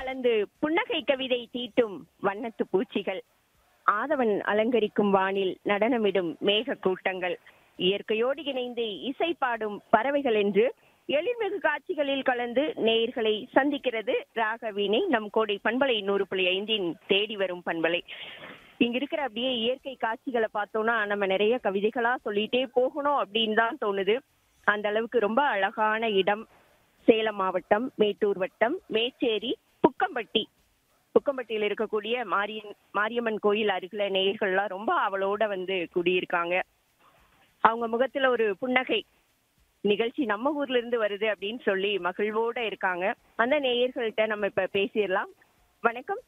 கலந்து புன்னகை கவிதை தீட்டும் வண்ணத்து பூச்சிகள், ஆதவன் அலங்கரிக்கும் வானில் நடனமிடும் மேக கூட்டங்கள், இயற்கையோடு இணைந்து இசை பாடும் பறவைகள் என்று எழில்மிகு காட்சிகளில் கலந்து நேயர்களை சந்திக்கிறது ராகவீணை நம் கோடை பண்பலை 100.5 தேடி வரும் பண்பலை. இங்க இருக்கிற அப்படியே இயற்கை காட்சிகளை பார்த்தோம்னா நம்ம நிறைய கவிதைகளா சொல்லிட்டே போகணும் அப்படின்னு தான் தோணுது. அந்த அளவுக்கு ரொம்ப அழகான இடம். சேலம் மாவட்டம் மேட்டூர் வட்டம் மேச்சேரி புக்கம்பட்டியில் இருக்கக்கூடிய மாரியம்மன் கோயில் அருகில நேயர்கள்லாம் ரொம்ப அவளோட குடியிருக்காங்க. அவங்க முகத்துல ஒரு புன்னகை. நிகழ்ச்சி நம்ம ஊர்ல இருந்து வருது அப்படின்னு சொல்லி மகிழ்வோட இருக்காங்க. அந்த நேயர்கள்ட்ட நம்ம இப்ப பேசிடலாம். வணக்கம்.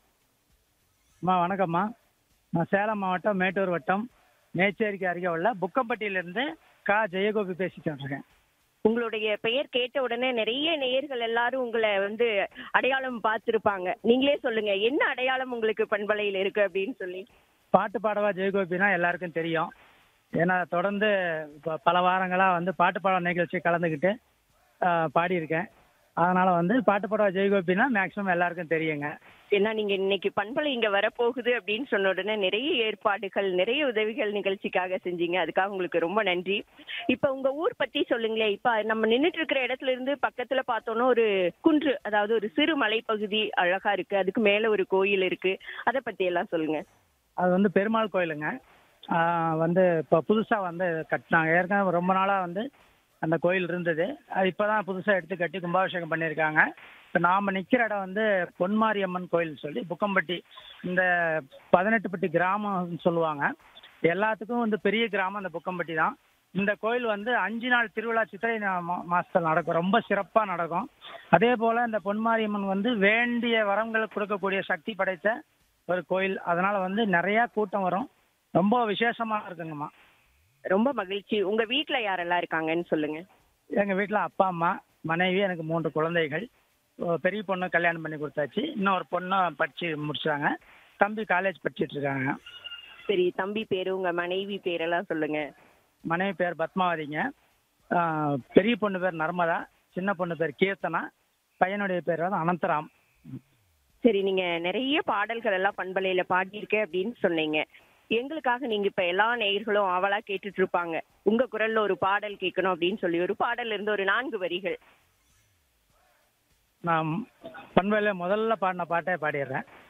வணக்கம்மா. நான் சேலம் மாவட்டம் மேட்டூர் வட்டம் மேச்சேரிக்கு அருகே உள்ள புக்கம்பட்டியிலிருந்து ஜெயகோபி பேசிட்டு இருக்கேன். உங்களுடைய பெயர் கேட்ட உடனே நிறைய நேயர்கள் எல்லாரும் உங்களை அடையாளம் பார்த்திருப்பாங்க. நீங்களே சொல்லுங்க, என்ன அடையாளம் உங்களுக்கு பண்பலையில் இருக்கு அப்படின்னு சொல்லி. பாட்டு பாடவா ஜெயகோபினா எல்லாருக்கும் தெரியும். ஏன்னா தொடர்ந்து பல வாரங்களா பாட்டு பாட நிகழ்ச்சி கலந்துக்கிட்டு பாடியிருக்கேன். அதனால பாட்டு பாடவா ஜெயகோபினா மேக்சிமம் எல்லாருக்கும் தெரியுங்க. ஏன்னா நீங்க இன்னைக்கு பண்பலை இங்க வரப்போகுது அப்படின்னு சொன்ன உடனே நிறைய ஏற்பாடுகள், நிறைய உதவிகள் நிகழ்ச்சிக்காக செஞ்சீங்க. அதுக்காக உங்களுக்கு ரொம்ப நன்றி. இப்ப உங்க ஊர் பத்தி சொல்லுங்களேன். இப்ப நம்ம நின்றுட்டு இருக்கிற இடத்துல இருந்து பக்கத்துல பார்த்தோம்னா ஒரு குன்று, அதாவது ஒரு சிறு மலைப்பகுதி அழகா இருக்கு. அதுக்கு மேல ஒரு கோயில் இருக்கு. அதை பத்தி எல்லாம் சொல்லுங்க. அது பெருமாள் கோயிலுங்க. இப்போ புதுசாக கட்டினாங்க. ஏற்கனவே ரொம்ப நாளாக அந்த கோயில் இருந்தது. அது இப்போதான் புதுசாக எடுத்து கட்டி கும்பாபிஷேகம் பண்ணியிருக்காங்க. இப்போ நாம் நிற்கிற இடம் பொன்மாரியம்மன் கோயில் சொல்லி புக்கம்பட்டி, இந்த 18பட்டி கிராமம்னு சொல்லுவாங்க. எல்லாத்துக்கும் பெரிய கிராமம் அந்த புக்கம்பட்டி தான். இந்த கோயில் 5 நாள் திருவிழா சித்திரை மாதத்தில் நடக்கும். ரொம்ப சிறப்பாக நடக்கும். அதே போல் இந்த பொன்மாரியம்மன் வேண்டிய வரங்கள் கொடுக்கக்கூடிய சக்தி படைத்த ஒரு கோயில். அதனால் நிறையா கூட்டம் வரும். ரொம்ப விசேஷமாக இருக்குங்கம்மா. ரொம்ப மகிழ்ச்சி. உங்க வீட்டுல யாரெல்லாம் இருக்காங்கன்னு சொல்லுங்க. எங்க வீட்டுல அப்பா, அம்மா, மனைவி, எனக்கு 3 குழந்தைகள். பெரிய பொண்ணு கல்யாணம் பண்ணி கொடுத்தாச்சு. இன்னொரு பொண்ணு படிச்சு முடிச்சாங்க. தம்பி காலேஜ் படிச்சுட்டு இருக்காங்க. சரி, தம்பி பேரு, உங்க மனைவி பேரெல்லாம் சொல்லுங்க. மனைவி பேர் பத்மாவதிங்க. பெரிய பொண்ணு பேர் நர்மதா, சின்ன பொண்ணு பேர் கீர்த்தனா, பையனுடைய பேர் அனந்தராம். சரி, நீங்க நிறைய பாடல்கள் எல்லாம் பண்பலையில பாடியிருக்கேன் அப்படின்னு சொன்னீங்க. எங்களுக்காக நீங்க இப்ப எல்லா நேயர்களும் ஆவலா கேட்டுட்டு இருப்பாங்க. உங்க குரல்ல ஒரு பாடல் கேட்கணும் அப்படின்னு சொல்லி ஒரு பாடல்ல இருந்து ஒரு 4 வரிகள். நான் பண்பலையில முதல்ல பாடின பாட்டே பாடிடுறேன்.